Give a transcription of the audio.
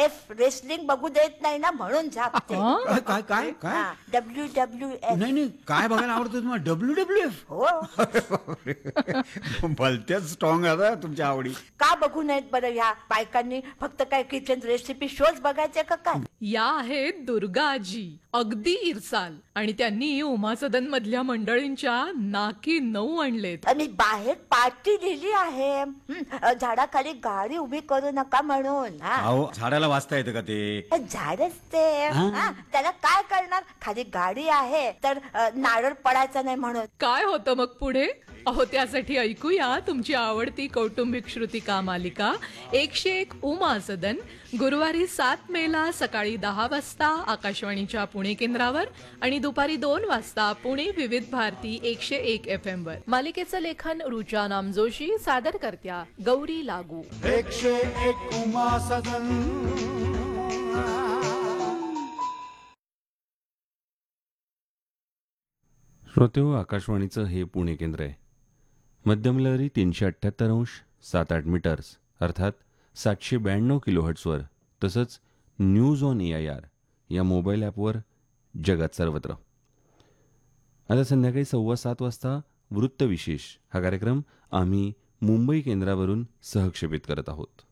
WWF wrestling बघू देत नाही ना म्हणून झापते. काय काय काय काय WWF. नाही नाही काय बघायला आवडतं तुम्हाला WWF? हो. भलत्याच स्ट्रॉंग आता तुमच्या आवडी. का बघू नयेत बरं ह्या बायकांनी? फक्त काय किचन रेसिपी शोज बघायचे का काय? या आहेत दुर्गा आजी, अगदी इरसाल, आणि त्यांनी उमा सदन मधल्या मंडळींच्या नाकी 9 आणलेत. आणि बाहेर पार्टी लिहिली आहे. झाडाखाली गाडी उभी करू नका म्हणून. अहो झाडाला वाचता येतं का ते? झाडच ते. त्याला काय करणार? खाली गाडी आहे तर नारळ पडायचा नाही म्हणून. काय होतं मग पुढे? अहो त्यासाठी ऐकूया तुमची आवडती कौटुंबिक श्रुतिका मालिका 101 उमा सदन, गुरुवारी 7 मेला सकाळी 10 वाजता आकाशवाणीच्या पुणे केंद्रावर आणि दुपारी 2 वाजता पुणे विविध भारती 101 FM वर. मालिकेचं लेखन रुचा नामजोशी, सादर करत्या गौरी लागू. 101 उमा सदन. श्रोतेहो, आकाशवाणीचं हे पुणे केंद्र आहे. मध्यमलहरी 378 अंश 7-8 मीटर्स अर्थात 792 किलोहर्ट्सवर, तसंच न्यूज ऑन AIR या मोबाईल ॲपवर जगात सर्वत्र. आता संध्याकाळी 7:15 वाजता वृत्तविशेष हा कार्यक्रम आम्ही मुंबई केंद्रावरून सहक्षेपित करत आहोत.